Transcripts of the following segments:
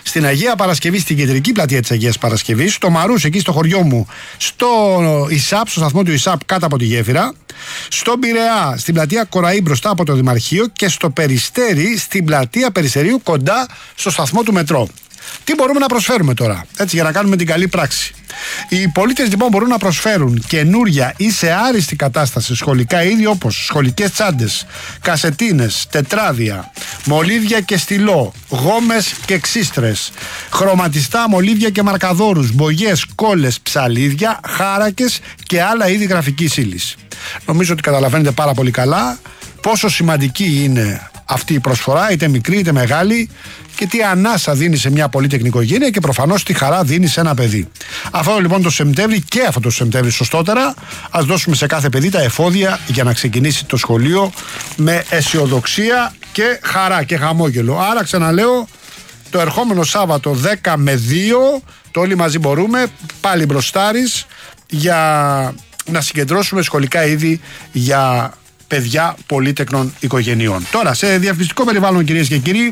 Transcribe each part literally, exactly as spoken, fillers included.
στην Αγία Παρασκευή, στην κεντρική πλατεία της Αγίας Παρασκευής, στο Μαρούς, εκεί στο χωριό μου, στο ΙΣΑΠ, στο σταθμό του ΙΣΑΠ κάτω από τη γέφυρα, στον Πειραιά, στην πλατεία Κοραή μπροστά από το Δημαρχείο και στο Περιστέρι, στην πλατεία Περιστερίου κοντά στο σταθμό του μετρό. Τι μπορούμε να προσφέρουμε τώρα, έτσι, για να κάνουμε την καλή πράξη? Οι πολίτες λοιπόν μπορούν να προσφέρουν καινούρια ή σε άριστη κατάσταση σχολικά είδη, όπως σχολικές τσάντες, κασετίνες, τετράδια, μολύβια και στυλό, γόμες και ξύστρες, χρωματιστά μολύβια και μαρκαδόρους, μπογιές, κόλλες, ψαλίδια, χάρακες και άλλα είδη γραφικής ύλης. Νομίζω ότι καταλαβαίνετε πάρα πολύ καλά πόσο σημαντική είναι αυτή η προσφορά, είτε μικρή είτε μεγάλη, και τι ανάσα δίνει σε μια πολύτεκνη οικογένεια και προφανώς τι χαρά δίνει σε ένα παιδί. Αυτό λοιπόν το Σεπτέμβρη, και αυτό το Σεπτέμβρη σωστότερα, ας δώσουμε σε κάθε παιδί τα εφόδια για να ξεκινήσει το σχολείο με αισιοδοξία και χαρά και χαμόγελο. Άρα ξαναλέω, το ερχόμενο Σάββατο δέκα με δύο, το όλοι μαζί μπορούμε, πάλι μπροστάρις, για να συγκεντρώσουμε σχολικά είδη για παιδιά πολύτεκνων οικογενειών. Τώρα, σε διαφημιστικό περιβάλλον, κυρίες και κύριοι,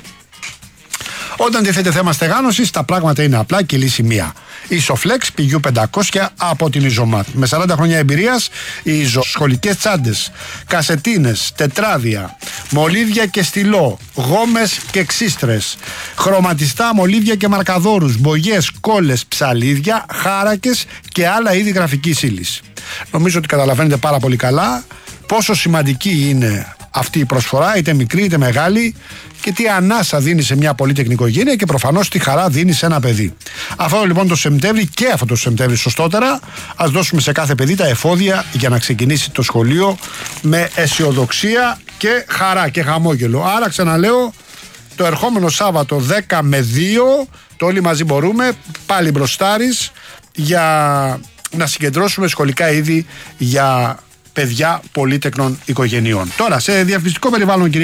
όταν τίθεται θέμα στεγάνωσης, τα πράγματα είναι απλά και λύση μία. Isoflex πι γιου πεντακόσια από την Ιζωμάτ. Με σαράντα χρόνια εμπειρίας, οι Ιζω... σχολικές τσάντες, κασετίνες, τετράδια, μολύβια και στυλό, γόμες και ξύστρες, χρωματιστά μολύβια και μαρκαδόρους, μπογιές, κόλλες, ψαλίδια, χάρακες και άλλα είδη γραφικής ύλης. Νομίζω ότι καταλαβαίνετε πάρα πολύ καλά πόσο σημαντική είναι αυτή η προσφορά, είτε μικρή είτε μεγάλη, και τι ανάσα δίνει σε μια πολύτεκνη οικογένεια και προφανώς τι χαρά δίνει σε ένα παιδί. Αυτό λοιπόν το Σεπτέμβρη, και αυτό το Σεπτέμβρη σωστότερα, ας δώσουμε σε κάθε παιδί τα εφόδια για να ξεκινήσει το σχολείο με αισιοδοξία και χαρά και χαμόγελο. Άρα ξαναλέω, το ερχόμενο Σάββατο δέκα με δύο, το όλοι μαζί μπορούμε, πάλι μπροστάρις, για να συγκεντρώσουμε σχολικά είδη για παιδιά πολύτεκνων οικογενειών. Τώρα, σε διαφημιστικό περιβάλλον, κυρίες